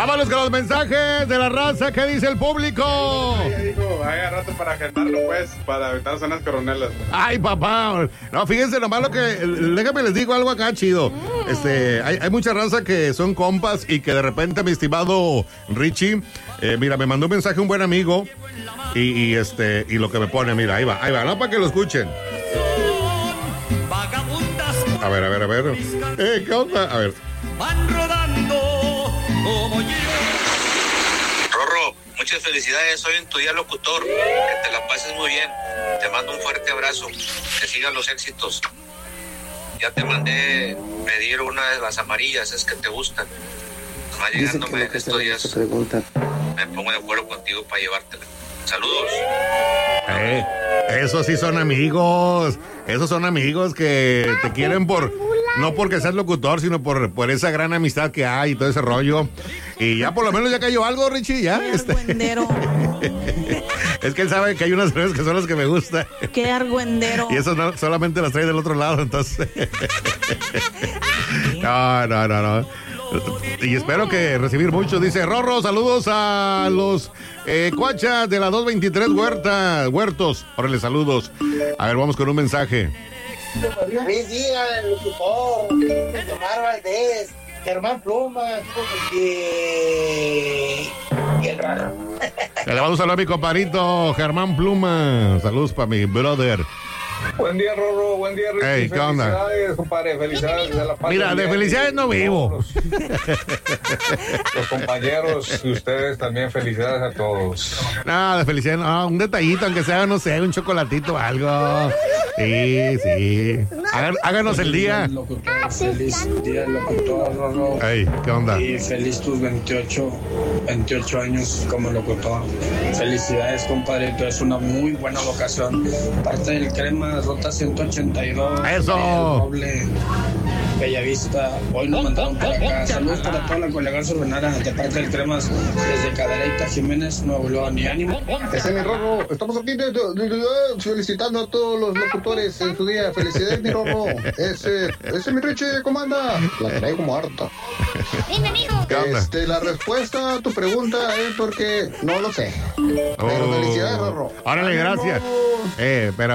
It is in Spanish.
Vámonos con los mensajes de la raza. ¿Qué dice el público? Ya dijo, haga rato para agendarlo, pues, para aventar zonas coronelas. Ay, papá. No, fíjense nomás lo que... Déjame les digo algo acá chido. Hay mucha raza que son compas y que de repente, mi estimado Richie, mira, me mandó un mensaje un buen amigo y lo que me pone, mira, ahí va, no para que lo escuchen. A ver. ¿Qué onda? A ver. Van rodando como yo. Rorro, muchas felicidades hoy en tu día locutor. Que te la pases muy bien. Te mando un fuerte abrazo. Que sigan los éxitos. Ya te mandé pedir una de las amarillas, es que te gustan. Nomás llegándome en estos días, me pongo de acuerdo contigo para llevártela. Saludos. Esos sí son amigos. Esos son amigos que te quieren no porque seas locutor, sino por esa gran amistad que hay y todo ese rollo. Y ya por lo menos ya cayó algo, Richie, ya. Qué argüendero. Es que él sabe que hay unas veces que son las que me gustan. Qué argüendero. Y eso no, solamente las trae del otro lado, entonces. No. Y espero que recibir mucho. Dice Rorro, saludos a los cuachas de la 223 Huertos. Órale, saludos. A ver, vamos con un mensaje. Feliz día del locutor, Omar Valdés, Germán Pluma, y el raro. Le vamos a saludar a mi compadrito Germán Pluma. Saludos para mi brother. Buen día, Rorro. Buen día, Ricky. Hey, ¿qué onda? Felicidades, compadre. Felicidades de la paz. Mira, de felicidades no vivo. Los compañeros y ustedes también, felicidades a todos. No, de felicidades, no, un detallito, aunque sea, no sé, un chocolatito o algo. Sí. Háganos el día. Feliz día, locutor, Rorro. Hey, ¿qué onda? Y feliz tus 28 años como locutor. Felicidades, compadre. Tú eres una muy buena vocación. Parte del Crema, Ruta 182. ¡Eso! Roble, Bellavista. Hoy nos mandaron para acá. Saludos para toda la colega Sorbenara de parte del Cremas desde Cadereyta, Jiménez, Nuevo León. Y ánimo. Ese es mi Rorro. Estamos aquí felicitando a todos los locutores en su día. Felicidades, mi Rorro. Ese es mi Richie, ¿cómo anda? La traigo como harta. Dime, amigo. La respuesta a tu pregunta es porque no lo sé. Pero felicidades, Rorro. Órale, gracias. Pero